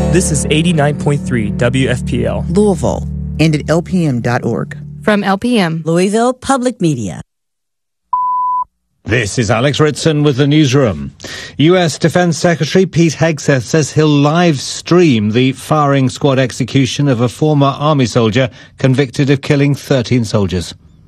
This is 89.3 WFPL. Louisville, and at lpm.org. From LPM, Louisville Public Media. This is Alex Ritson with the newsroom. U.S. Defense Secretary Pete Hegseth says he'll live stream the firing squad execution of a former army soldier convicted of killing 13 soldiers.